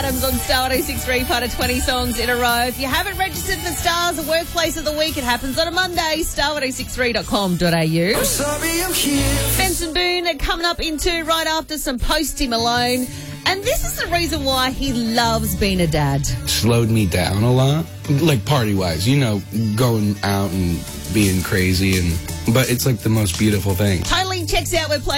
Adams on Star 106.3, part of 20 songs in a row. If you haven't registered for Stars, the workplace of the week, it happens on a Monday, star1063.com.au. Benson Boone coming up into right after some Posty Malone. And this is the reason why he loves being a dad. Slowed me down a lot, like party-wise, going out and being crazy, but it's like the most beautiful thing. Totally checks out. We're playing